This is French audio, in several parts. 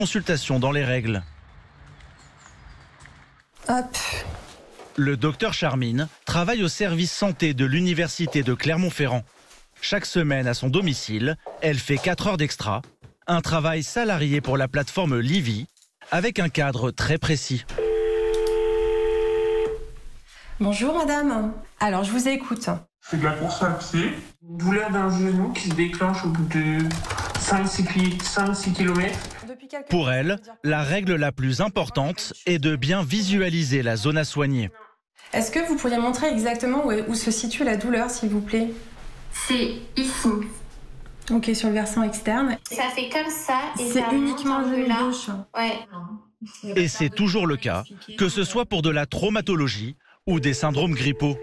Consultation dans les règles. Hop. Le docteur Charmine travaille au service santé de l'université de Clermont-Ferrand. Chaque semaine à son domicile, elle fait 4 heures d'extra. Un travail salarié pour la plateforme Livy, avec un cadre très précis. Bonjour madame. Alors je vous écoute. C'est de la course à pied, une douleur d'un genou qui se déclenche au bout de 5-6 km. Pour elle, la règle la plus importante est de bien visualiser la zone à soigner. Est-ce que vous pourriez montrer exactement où se situe la douleur, s'il vous plaît? C'est ici. Ok, sur le versant externe. Ça fait comme ça et c'est ça uniquement monte le un peu genou là. gauche. Ouais. Et c'est toujours le cas, que ce soit pour de la traumatologie ou des syndromes grippaux.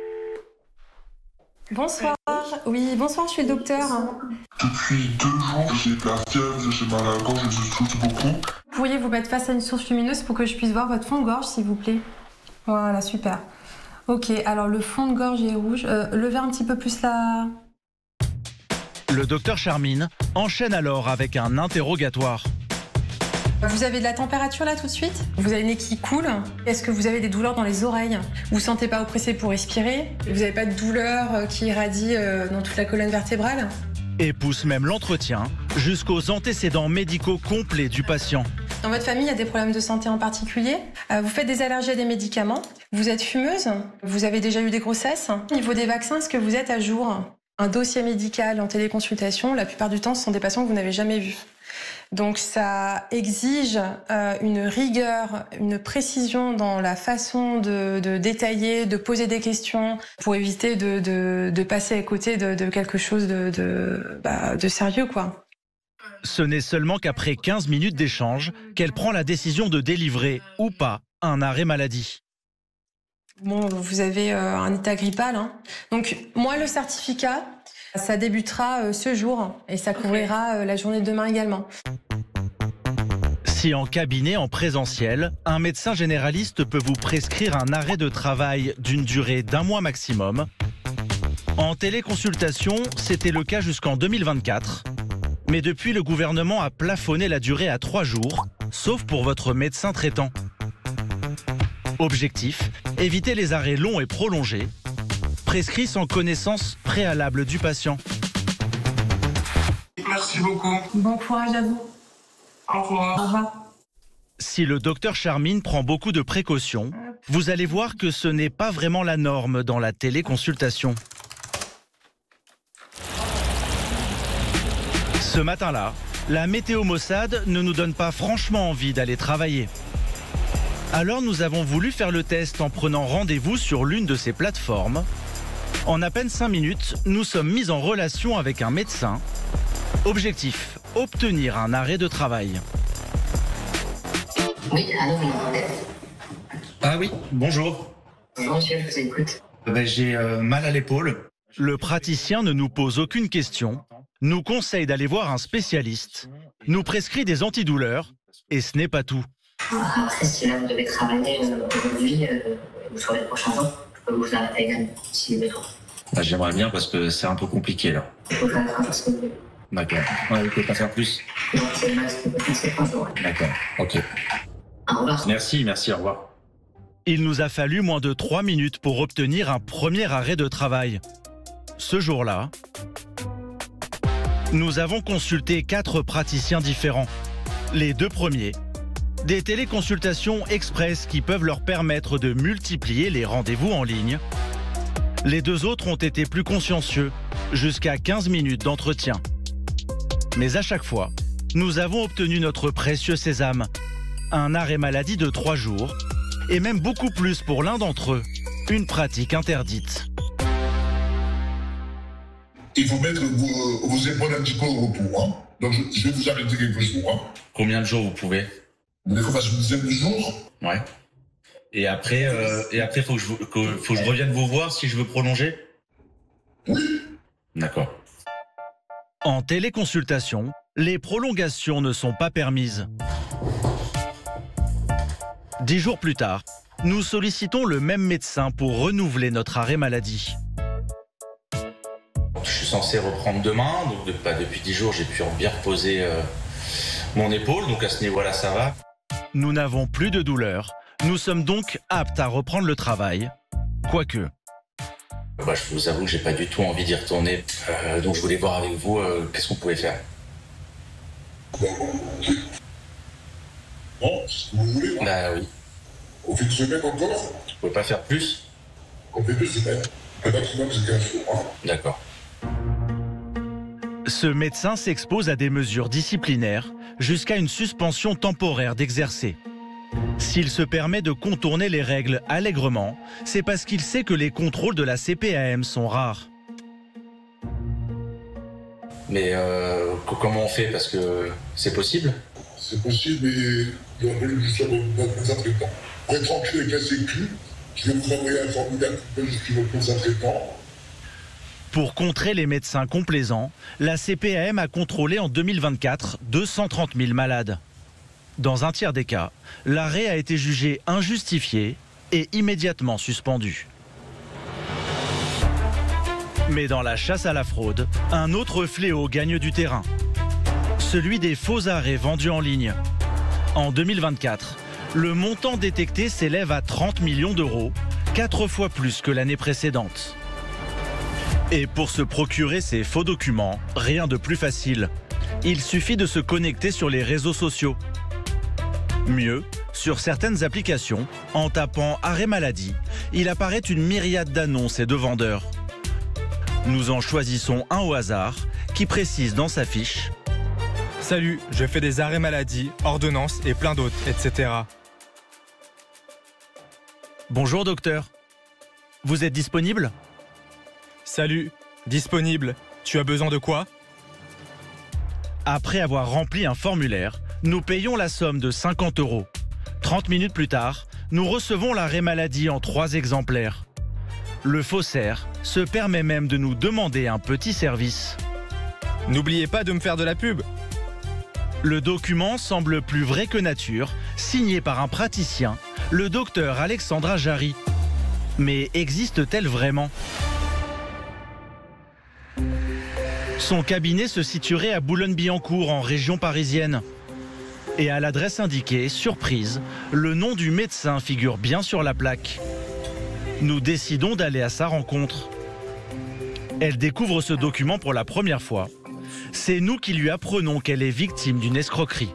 Bonsoir. Oui, bonsoir, je suis le docteur. Depuis 2 jours, j'ai de la fièvre, j'ai mal à la gorge, je souffle beaucoup. Pourriez vous mettre face à une source lumineuse pour que je puisse voir votre fond de gorge, s'il vous plaît? Voilà, super. Ok, alors le fond de gorge est rouge. Levez un petit peu plus là. Le docteur Charmine enchaîne alors avec un interrogatoire. Vous avez de la température là tout de suite? Vous avez le nez qui coule? Est-ce que vous avez des douleurs dans les oreilles? Vous ne sentez pas oppressé pour respirer? Vous n'avez pas de douleur qui irradie dans toute la colonne vertébrale? Et pousse même l'entretien jusqu'aux antécédents médicaux complets du patient. Dans votre famille, il y a des problèmes de santé en particulier? Vous faites des allergies à des médicaments? Vous êtes fumeuse? Vous avez déjà eu des grossesses? Au niveau des vaccins, est-ce que vous êtes à jour? Un dossier médical en téléconsultation, la plupart du temps, ce sont des patients que vous n'avez jamais vus. Donc ça exige une rigueur, une précision dans la façon de détailler, de poser des questions pour éviter de passer à côté de quelque chose de sérieux, quoi. Ce n'est seulement qu'après 15 minutes d'échange qu'elle prend la décision de délivrer ou pas un arrêt maladie. Bon, vous avez un état grippal, hein. Donc moi, le certificat, ça débutera ce jour et ça couvrira la journée de demain également. Si en cabinet, en présentiel, un médecin généraliste peut vous prescrire un arrêt de travail d'une durée d'1 mois maximum, en téléconsultation, c'était le cas jusqu'en 2024. Mais depuis, le gouvernement a plafonné la durée à 3 jours, sauf pour votre médecin traitant. Objectif, éviter les arrêts longs et prolongés, prescrits sans connaissance préalable du patient. Merci beaucoup. Bon courage à vous. Au revoir. Au revoir. Si le docteur Charmine prend beaucoup de précautions, vous allez voir que ce n'est pas vraiment la norme dans la téléconsultation. Ce matin-là, la météo maussade ne nous donne pas franchement envie d'aller travailler. Alors nous avons voulu faire le test en prenant rendez-vous sur l'une de ces plateformes. En à peine 5 minutes, nous sommes mis en relation avec un médecin. Objectif, obtenir un arrêt de travail. Oui, allô, oui. Ah oui, bonjour. Bonjour monsieur, je vous écoute. J'ai mal à l'épaule. Le praticien ne nous pose aucune question, nous conseille d'aller voir un spécialiste, nous prescrit des antidouleurs, et ce n'est pas tout. Après, si là vous devez travailler aujourd'hui ou sur les prochains jours, je peux vous arrêter également, si besoin. J'aimerais bien parce que c'est un peu compliqué là. Je peux faire parce que D'accord. Ouais, vous pouvez pas faire plus. c'est le masque de conséquence. D'accord, ok. Au revoir. Merci, au revoir. Il nous a fallu moins de 3 minutes pour obtenir un premier arrêt de travail. Ce jour-là, nous avons consulté 4 praticiens différents. Les 2 premiers, des téléconsultations express qui peuvent leur permettre de multiplier les rendez-vous en ligne. Les 2 autres ont été plus consciencieux, jusqu'à 15 minutes d'entretien. Mais à chaque fois, nous avons obtenu notre précieux sésame, un arrêt maladie de 3 jours, et même beaucoup plus pour l'un d'entre eux, une pratique interdite. Il faut mettre vos épaules un petit peu au repos. Hein. Donc je vais vous arrêter quelques jours. Hein. Combien de jours vous pouvez? Vous voulez qu'on fasse une dizaine de jours? Ouais. Et après, faut que je revienne vous voir si je veux prolonger? Oui. D'accord. En téléconsultation, les prolongations ne sont pas permises. 10 jours plus tard, nous sollicitons le même médecin pour renouveler notre arrêt maladie. Je suis censé reprendre demain, donc depuis 10 jours, j'ai pu bien reposer mon épaule, donc à ce niveau-là, ça va. Nous n'avons plus de douleur. Nous sommes donc aptes à reprendre le travail. Quoique. Je vous avoue que j'ai pas du tout envie d'y retourner. Donc je voulais voir avec vous qu'est-ce qu'on pouvait faire. Non, si vous voulez. Bah oui. On fait une semaine encore. Vous pouvez pas faire plus? On fait 2 semaines. Le maximum, c'est 15 jours. Hein. D'accord. Ce médecin s'expose à des mesures disciplinaires jusqu'à une suspension temporaire d'exercer. S'il se permet de contourner les règles allègrement, c'est parce qu'il sait que les contrôles de la CPAM sont rares. Mais comment on fait? Parce que c'est possible? C'est possible, mais il y aurait fallu juste votre médecin traitant. Pour être tranquille avec la Sécu, je vais vous envoyer un formulaire qui peut justifier votre médecin traitant. Pour contrer les médecins complaisants, la CPAM a contrôlé en 2024 230 000 malades. Dans un tiers des cas, l'arrêt a été jugé injustifié et immédiatement suspendu. Mais dans la chasse à la fraude, un autre fléau gagne du terrain. Celui des faux arrêts vendus en ligne. En 2024, le montant détecté s'élève à 30 millions d'euros, 4 fois plus que l'année précédente. Et pour se procurer ces faux documents, rien de plus facile. Il suffit de se connecter sur les réseaux sociaux. Mieux, sur certaines applications, en tapant arrêt maladie, il apparaît une myriade d'annonces et de vendeurs. Nous en choisissons un au hasard qui précise dans sa fiche: Salut, je fais des arrêts maladie, ordonnances et plein d'autres, etc. Bonjour docteur. Vous êtes disponible? Salut, disponible. Tu as besoin de quoi? Après avoir rempli un formulaire, nous payons la somme de 50 €. 30 minutes plus tard, nous recevons l'arrêt maladie en 3 exemplaires. Le faussaire se permet même de nous demander un petit service. N'oubliez pas de me faire de la pub. Le document semble plus vrai que nature, signé par un praticien, le docteur Alexandra Jarry. Mais existe-t-elle vraiment? Son cabinet se situerait à Boulogne-Billancourt, en région parisienne. Et à l'adresse indiquée, surprise, le nom du médecin figure bien sur la plaque. Nous décidons d'aller à sa rencontre. Elle découvre ce document pour la première fois. C'est nous qui lui apprenons qu'elle est victime d'une escroquerie.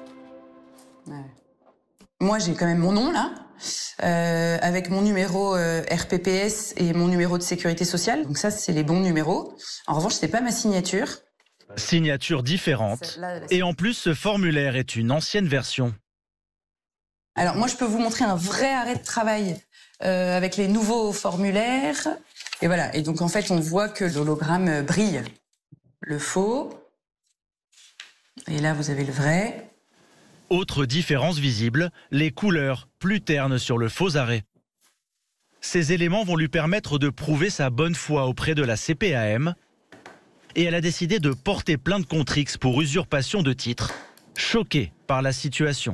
Moi, j'ai quand même mon nom, là, avec mon numéro RPPS et mon numéro de sécurité sociale. Donc ça, c'est les bons numéros. En revanche, c'est pas ma signature. Signature différente. Et en plus, ce formulaire est une ancienne version. Alors moi, je peux vous montrer un vrai arrêt de travail avec les nouveaux formulaires. Et voilà. Et donc, en fait, on voit que l'hologramme brille. Le faux. Et là, vous avez le vrai. Autre différence visible, les couleurs plus ternes sur le faux arrêt. Ces éléments vont lui permettre de prouver sa bonne foi auprès de la CPAM. Et elle a décidé de porter plainte contre X pour usurpation de titre, choquée par la situation.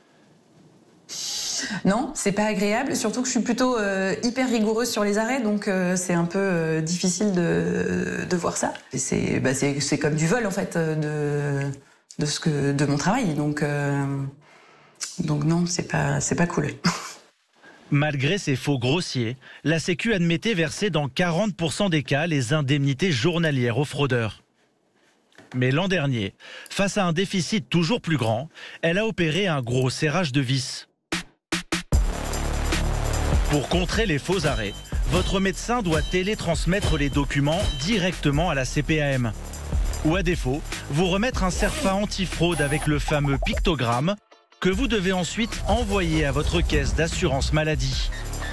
Non, c'est pas agréable, surtout que je suis plutôt hyper rigoureuse sur les arrêts, donc c'est un peu difficile de voir ça. C'est comme du vol en fait de mon travail, donc non, c'est pas cool. Malgré ces faux grossiers, la Sécu admettait verser dans 40% des cas les indemnités journalières aux fraudeurs. Mais l'an dernier, face à un déficit toujours plus grand, elle a opéré un gros serrage de vis. Pour contrer les faux arrêts, votre médecin doit télétransmettre les documents directement à la CPAM. Ou à défaut, vous remettre un certificat antifraude avec le fameux pictogramme que vous devez ensuite envoyer à votre caisse d'assurance maladie.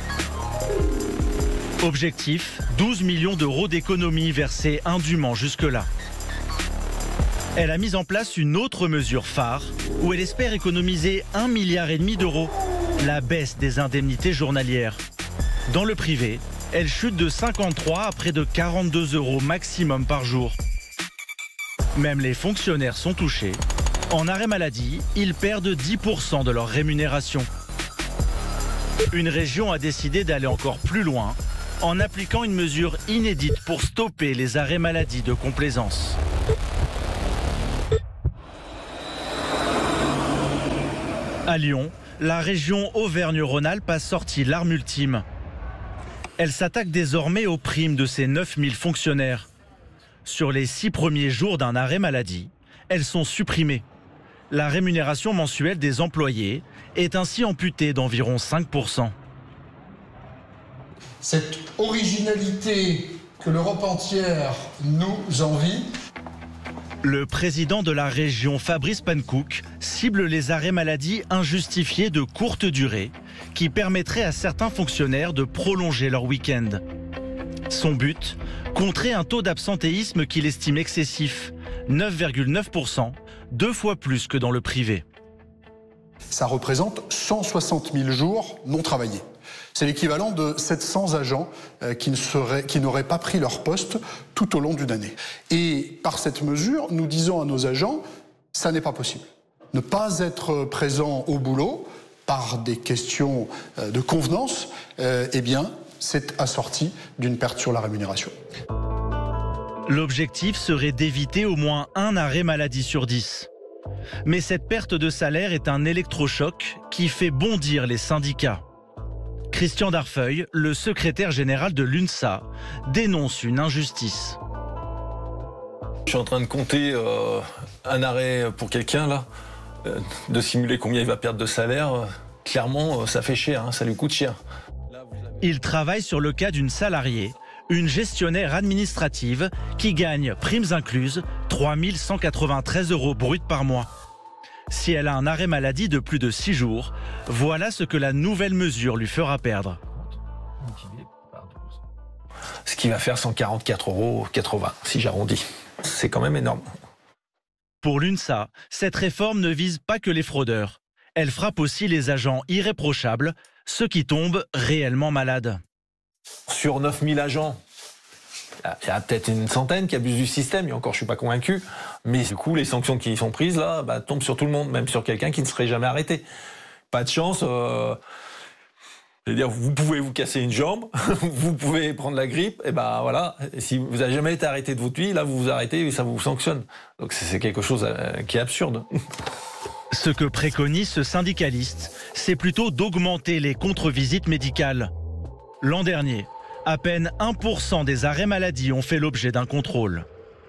Objectif, 12 millions d'euros d'économies versées indûment jusque-là. Elle a mis en place une autre mesure phare où elle espère économiser 1,5 milliard d'euros, la baisse des indemnités journalières. Dans le privé, elle chute de 53 à près de 42 € maximum par jour. Même les fonctionnaires sont touchés. En arrêt maladie, ils perdent 10% de leur rémunération. Une région a décidé d'aller encore plus loin en appliquant une mesure inédite pour stopper les arrêts maladie de complaisance. À Lyon, la région Auvergne-Rhône-Alpes a sorti l'arme ultime. Elle s'attaque désormais aux primes de ses 9000 fonctionnaires. Sur les 6 premiers jours d'un arrêt maladie, elles sont supprimées. La rémunération mensuelle des employés est ainsi amputée d'environ 5%. Cette originalité que l'Europe entière nous envie. Le président de la région, Fabrice Pankouk, cible les arrêts maladie injustifiés de courte durée qui permettraient à certains fonctionnaires de prolonger leur week-end. Son but, contrer un taux d'absentéisme qu'il estime excessif, 9,9%, 2 fois plus que dans le privé. Ça représente 160 000 jours non travaillés. C'est l'équivalent de 700 agents qui n'auraient pas pris leur poste tout au long d'une année. Et par cette mesure, nous disons à nos agents, ça n'est pas possible. Ne pas être présent au boulot par des questions de convenance, eh bien, c'est assorti d'une perte sur la rémunération. L'objectif serait d'éviter au moins un arrêt maladie sur 10. Mais cette perte de salaire est un électrochoc qui fait bondir les syndicats. Christian Darfeuille, le secrétaire général de l'UNSA, dénonce une injustice. Je suis en train de compter un arrêt pour quelqu'un, là, de simuler combien il va perdre de salaire. Clairement, ça fait cher, hein, ça lui coûte cher. Il travaille sur le cas d'une salariée, une gestionnaire administrative qui gagne, primes incluses, 3 193 € bruts par mois. Si elle a un arrêt maladie de plus de 6 jours, voilà ce que la nouvelle mesure lui fera perdre. Ce qui va faire 144,80 € si j'arrondis. C'est quand même énorme. Pour l'UNSA, cette réforme ne vise pas que les fraudeurs. Elle frappe aussi les agents irréprochables, ceux qui tombent réellement malades. Sur 9000 agents, il y a peut-être une centaine qui abusent du système, et encore je ne suis pas convaincu, mais du coup les sanctions qui sont prises là tombent sur tout le monde, même sur quelqu'un qui ne serait jamais arrêté. Pas de chance, je veux dire, vous pouvez vous casser une jambe, vous pouvez prendre la grippe, et ben voilà, si vous n'avez jamais été arrêté de votre vie, là vous vous arrêtez et ça vous sanctionne. Donc c'est quelque chose qui est absurde. Ce que préconise ce syndicaliste, c'est plutôt d'augmenter les contre-visites médicales. L'an dernier, à peine 1% des arrêts maladie ont fait l'objet d'un contrôle.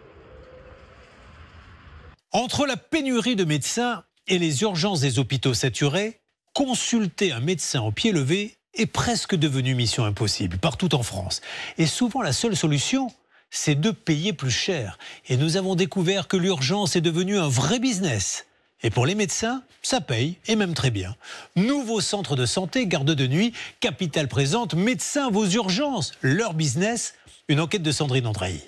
Entre la pénurie de médecins et les urgences des hôpitaux saturés, consulter un médecin au pied levé est presque devenu mission impossible partout en France. Et souvent la seule solution, c'est de payer plus cher. Et nous avons découvert que l'urgence est devenue un vrai business. Et pour les médecins, ça paye, et même très bien. Nouveau centre de santé, garde de nuit, Capital présente Médecins, vos urgences, leur business. Une enquête de Sandrine Andrailly.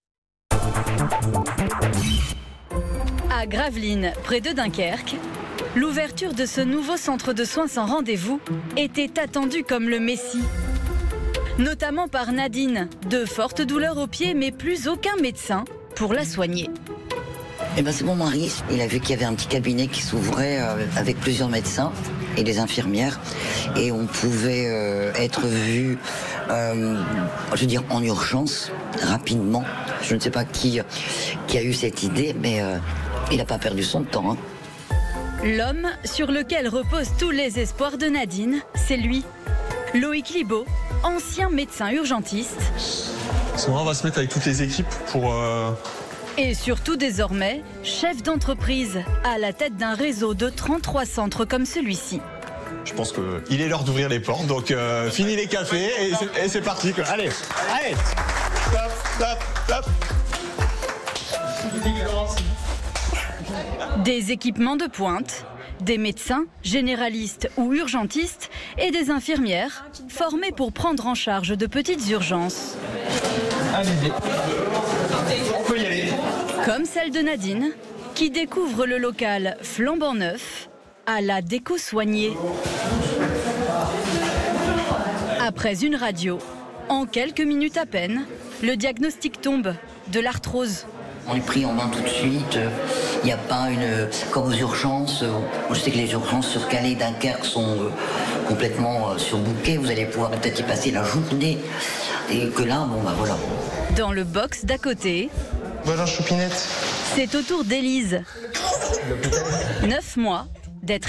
À Gravelines, près de Dunkerque, l'ouverture de ce nouveau centre de soins sans rendez-vous était attendue comme le messie. Notamment par Nadine, de fortes douleurs aux pieds, mais plus aucun médecin pour la soigner. C'est mon mari. Il a vu qu'il y avait un petit cabinet qui s'ouvrait avec plusieurs médecins et des infirmières. Et on pouvait être vu, en urgence, rapidement. Je ne sais pas qui a eu cette idée, mais il n'a pas perdu son temps. L'homme sur lequel reposent tous les espoirs de Nadine, c'est lui. Loïc Libaud, ancien médecin urgentiste. On va se mettre avec toutes les équipes pour... Et surtout désormais, chef d'entreprise, à la tête d'un réseau de 33 centres comme celui-ci. Je pense qu'il est l'heure d'ouvrir les portes, donc fini les cafés et c'est parti. Quoi. Allez, allez, top. Des équipements de pointe, des médecins, généralistes ou urgentistes et des infirmières formés pour prendre en charge de petites urgences. Allez-y, on peut y aller. Comme celle de Nadine, qui découvre le local flambant neuf à la déco soignée. Après une radio, en quelques minutes à peine, le diagnostic tombe de l'arthrose. On est pris en main tout de suite. Il n'y a pas comme aux urgences. Je sais que les urgences sur Calais et Dunkerque sont complètement surbookées. Vous allez pouvoir peut-être y passer la journée. Et que là, voilà. Dans le box d'à côté, Bonjour Choupinette. c'est au tour d'Élise. 9 mois d'être